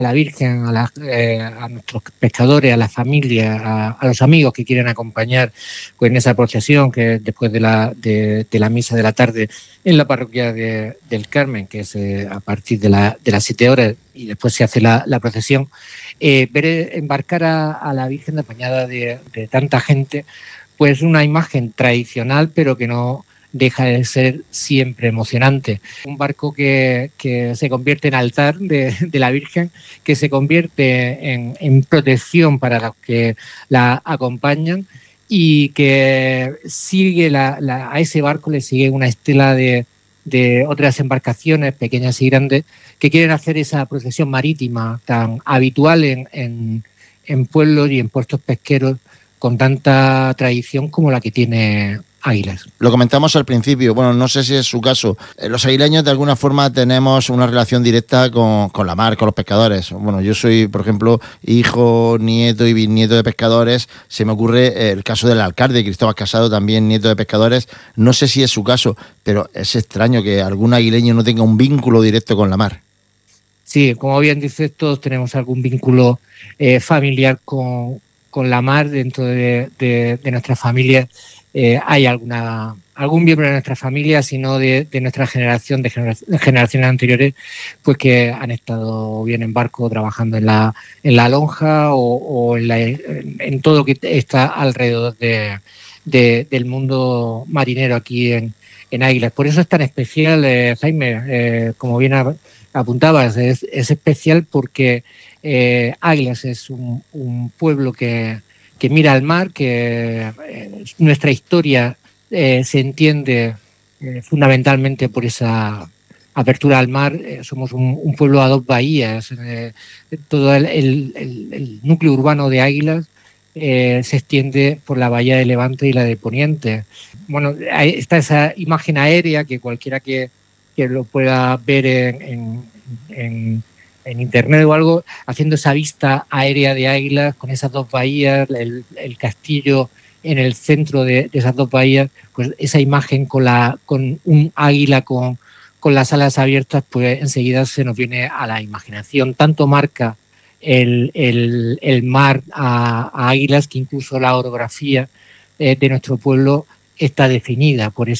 la Virgen, a nuestros pescadores, a las familias, a los amigos que quieren acompañar pues, en esa procesión que después de la misa de la tarde en la parroquia del Carmen, que es a partir de las 7 horas y después se hace la procesión, ver embarcar a la Virgen acompañada de tanta gente, pues una imagen tradicional pero que no deja de ser siempre emocionante. Un barco que se convierte en altar de la Virgen, que se convierte en protección para los que la acompañan y que sigue a ese barco le sigue una estela de otras embarcaciones pequeñas y grandes que quieren hacer esa procesión marítima tan habitual en pueblos y en puertos pesqueros con tanta tradición como la que tiene Águilas. Lo comentamos al principio, bueno, no sé si es su caso. Los aguileños de alguna forma tenemos una relación directa con la mar, con los pescadores. Bueno, yo soy, por ejemplo, hijo, nieto y bisnieto de pescadores. Se me ocurre el caso del alcalde, Cristóbal Casado, también nieto de pescadores. No sé si es su caso, pero es extraño que algún aguileño no tenga un vínculo directo con la mar. Sí, como bien dices, todos tenemos algún vínculo familiar con la mar dentro de nuestra familia. Hay algún miembro de nuestra familia, sino de nuestra generación, de generaciones anteriores, pues que han estado bien en barco trabajando en la lonja o en todo lo que está alrededor del mundo marinero aquí en Águilas. Por eso es tan especial, Jaime, como bien apuntabas, es especial porque Águilas es un pueblo que mira al mar, que nuestra historia se entiende fundamentalmente por esa apertura al mar. Somos un pueblo a 2 bahías. Todo el núcleo urbano de Águilas se extiende por la bahía de Levante y la de Poniente. Bueno, está esa imagen aérea que cualquiera que lo pueda ver en internet o algo, haciendo esa vista aérea de Águilas con esas 2 bahías, el castillo en el centro de esas 2 bahías, pues esa imagen con un águila con las alas abiertas, pues enseguida se nos viene a la imaginación. Tanto marca el mar a Águilas que incluso la orografía de nuestro pueblo está definida por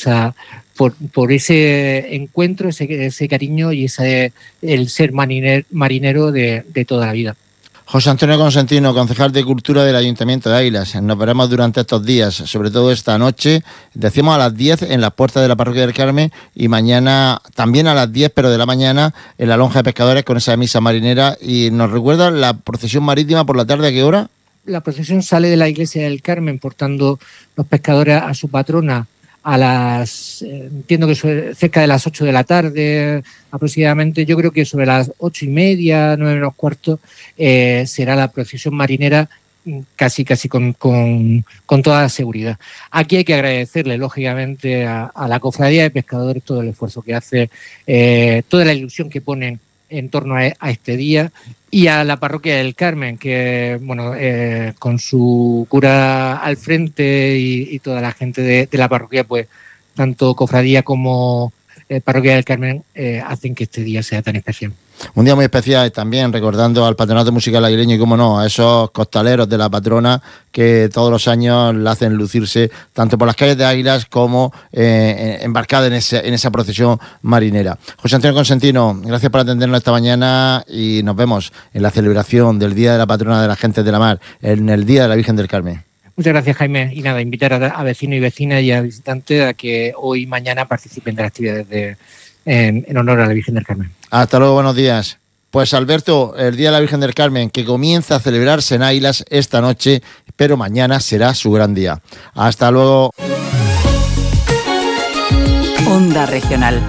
ese encuentro, ese cariño y el ser marinero de toda la vida. José Antonio Consentino, concejal de Cultura del Ayuntamiento de Águilas. Nos veremos durante estos días, sobre todo esta noche. Decimos a las 10 en las puertas de la Parroquia del Carmen y mañana también a las 10, pero de la mañana, en la Lonja de Pescadores con esa misa marinera. ¿Y nos recuerda la procesión marítima por la tarde a qué hora? La procesión sale de la iglesia del Carmen portando los pescadores a su patrona entiendo que cerca de las 8 de la tarde aproximadamente. Yo creo que sobre las 8:30, 9:15 será la procesión marinera, casi con toda seguridad. Aquí hay que agradecerle lógicamente a la cofradía de pescadores todo el esfuerzo que hace, toda la ilusión que ponen en torno a este día, y a la Parroquia del Carmen, que bueno, con su cura al frente y toda la gente de la parroquia, pues tanto cofradía como Parroquia del Carmen hacen que este día sea tan especial. Un día muy especial también, recordando al Patronato Musical Aguileño y, cómo no, a esos costaleros de la patrona que todos los años la hacen lucirse tanto por las calles de Águilas como embarcada en esa procesión marinera. José Antonio Consentino, gracias por atendernos esta mañana y nos vemos en la celebración del Día de la Patrona de la Gentes de la Mar, en el Día de la Virgen del Carmen. Muchas gracias, Jaime. Y nada, invitar a vecinos y vecinas y a visitantes a que hoy y mañana participen de las actividades en honor a la Virgen del Carmen. Hasta luego, buenos días. Pues Alberto, el Día de la Virgen del Carmen, que comienza a celebrarse en Águilas esta noche, pero mañana será su gran día. Hasta luego. Onda Regional.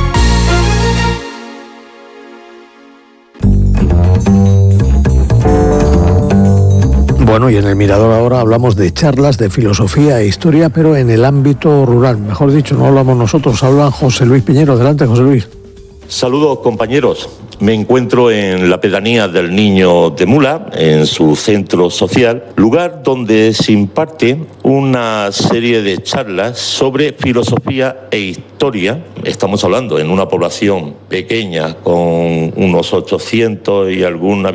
Bueno, y en el Mirador ahora hablamos de charlas de filosofía e historia, pero en el ámbito rural. Mejor dicho, no hablamos nosotros, habla José Luis Piñero. Adelante, José Luis. Saludos, compañeros. Me encuentro en la pedanía del Niño de Mula, en su centro social, lugar donde se imparte una serie de charlas sobre filosofía e historia migratoria, estamos hablando en una población pequeña con unos 800 y algún